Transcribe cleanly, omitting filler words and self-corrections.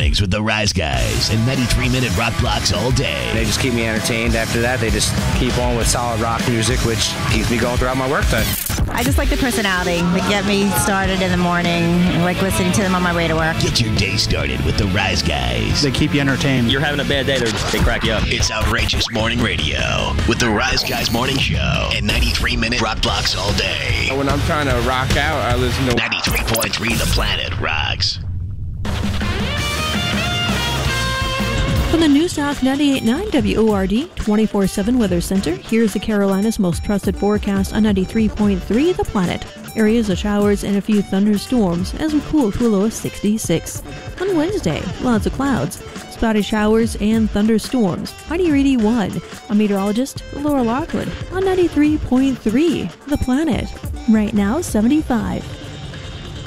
mornings with the Rise Guys and 93-minute rock blocks all day. They just keep me entertained. After that, they just keep on with solid rock music, which keeps me going throughout my workday. I just like the personality. They get me started in the morning. I like listening to them on my way to work. Get your day started with the Rise Guys. They keep you entertained. You're having a bad day, they crack you up. It's Outrageous Morning Radio with the Rise Guys Morning Show and 93-minute rock blocks all day. When I'm trying to rock out, I listen to 93.3 The Planet rocks. From the News Talk 98.9 WORD 24/7 Weather Center, here's the Carolinas' most trusted forecast on 93.3 The Planet. Areas of showers and a few thunderstorms as we cool to a low of 66. On Wednesday, lots of clouds, spotty showers and thunderstorms. High near 81. I'm meteorologist Laura Lockwood on 93.3 The Planet. Right now, 75.